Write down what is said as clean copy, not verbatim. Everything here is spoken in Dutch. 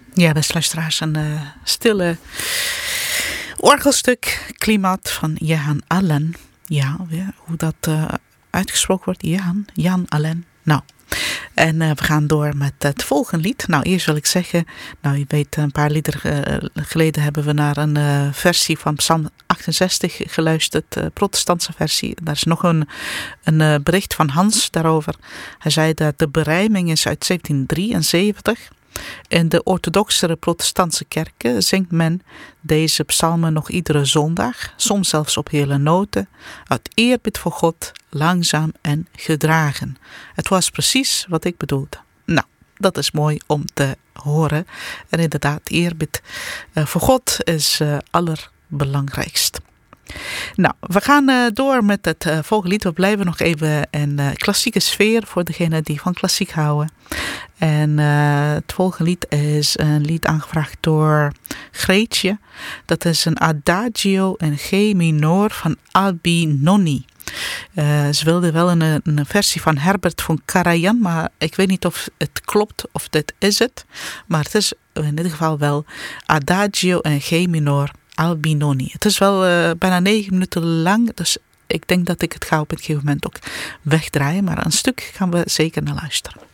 Ja, beste luisteraars, een stille orgelstuk, Klimaat van Jehan Allen. Ja, hoe dat uitgesproken wordt, Jan Allen. Nou, en we gaan door met het volgende lied. Nou, eerst wil ik zeggen, je weet, een paar liederen geleden hebben we naar een versie van Psalm 68 geluisterd, protestantse versie. Daar is nog een bericht van Hans daarover. Hij zei dat de berijming is uit 1773. In de orthodoxere protestantse kerken zingt men deze psalmen nog iedere zondag, soms zelfs op hele noten, uit eerbied voor God, langzaam en gedragen. Het was precies wat ik bedoelde. Nou, dat is mooi om te horen. En inderdaad, eerbied voor God is allerbelangrijkst. Nou, we gaan door met het volgende lied. We blijven nog even in klassieke sfeer voor degenen die van klassiek houden. En het volgende lied is een lied aangevraagd door Greetje. Dat is een Adagio in G minor van Albinoni. Ze wilde wel een versie van Herbert von Karajan, maar ik weet niet of het klopt of dit is het. Maar het is in ieder geval wel Adagio in G minor Albinoni. Het is wel bijna 9 minuten lang, dus ik denk dat ik het ga op een gegeven moment ook wegdraaien. Maar een stuk gaan we zeker naar luisteren.